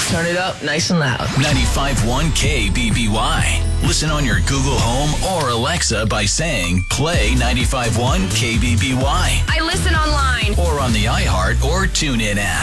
Turn it up nice and loud. 95.1 KBBY. Listen on your Google Home or Alexa by saying, play 95.1 KBBY. I listen online. Or on the iHeart or TuneIn app.